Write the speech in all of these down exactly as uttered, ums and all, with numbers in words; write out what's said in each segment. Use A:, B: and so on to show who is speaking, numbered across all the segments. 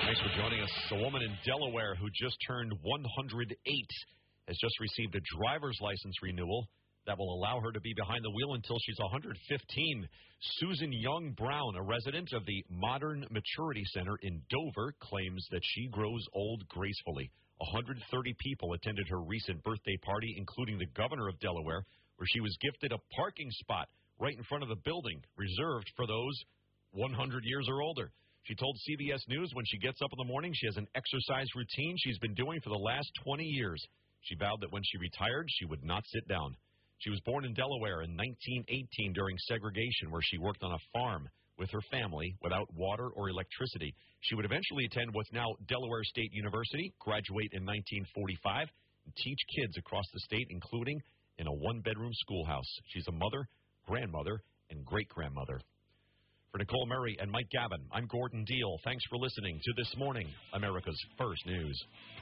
A: Thanks for joining us. A woman in Delaware who just turned one hundred eight has just received a driver's license renewal that will allow her to be behind the wheel until she's one hundred fifteen. Susan Young Brown, a resident of the Modern Maturity Center in Dover, claims that she grows old gracefully. one hundred thirty people attended her recent birthday party, including the governor of Delaware, where she was gifted a parking spot right in front of the building, reserved for those one hundred years or older. She told C B S News when she gets up in the morning, she has an exercise routine she's been doing for the last twenty years. She vowed that when she retired, she would not sit down. She was born in Delaware in nineteen eighteen during segregation, where she worked on a farm with her family without water or electricity. She would eventually attend what's now Delaware State University, graduate in nineteen forty-five, and teach kids across the state, including in a one-bedroom schoolhouse. She's a mother, grandmother, and great-grandmother. For Nicole Murray and Mike Gavin, I'm Gordon Deal. Thanks for listening to This Morning, America's First News.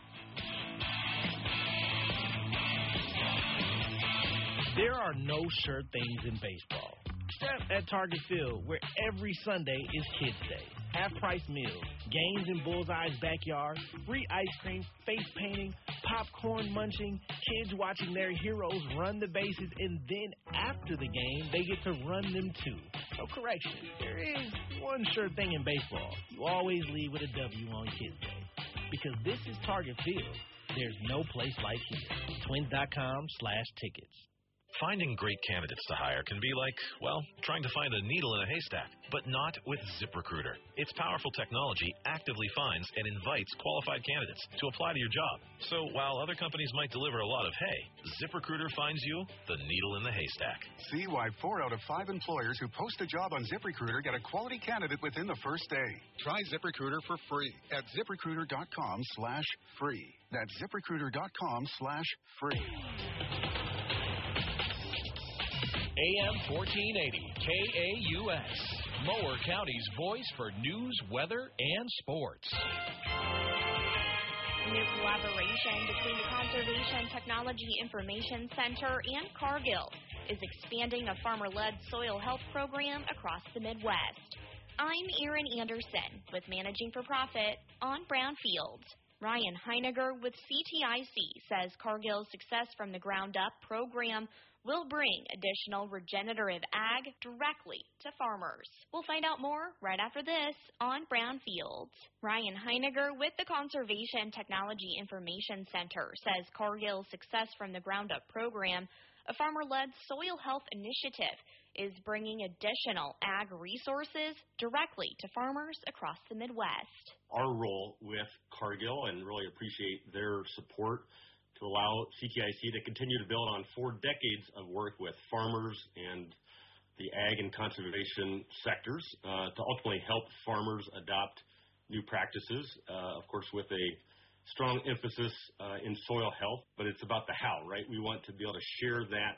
B: There are no sure things in baseball, except at Target Field, where every Sunday is Kids Day. Half-price meals, games in Bullseye's backyard, free ice cream, face painting, popcorn munching, kids watching their heroes run the bases, and then after the game, they get to run them too. So correction, there is one sure thing in baseball. You always leave with a W on Kids Day. Because this is Target Field, there's no place like here. Twins.com slash tickets.
C: Finding great candidates to hire can be like, well, trying to find a needle in a haystack, but not with ZipRecruiter. Its powerful technology actively finds and invites qualified candidates to apply to your job. So while other companies might deliver a lot of hay, ZipRecruiter finds you the needle in the haystack.
D: See why four out of five employers who post a job on ZipRecruiter get a quality candidate within the first day. Try ZipRecruiter for free at ZipRecruiter.com slash free. That's ZipRecruiter.com slash free.
E: A M fourteen eighty, K A U S, Mower County's voice for news, weather, and sports.
F: New collaboration between the Conservation Technology Information Center and Cargill is expanding a farmer-led soil health program across the Midwest. I'm Erin Anderson with Managing for Profit on Brownfield. Ryan Heiniger with C T I C says Cargill's Success from the Ground Up program will bring additional regenerative ag directly to farmers. We'll find out more right after this on Brownfields. Ryan Heiniger with the Conservation Technology Information Center says Cargill's Success from the Ground Up program, a farmer-led soil health initiative, is bringing additional ag resources directly to farmers across the Midwest.
G: Our role with Cargill, and really appreciate their support to allow C T I C to continue to build on four decades of work with farmers and the ag and conservation sectors uh, to ultimately help farmers adopt new practices, uh, of course, with a strong emphasis uh, in soil health, but it's about the how, right? We want to be able to share that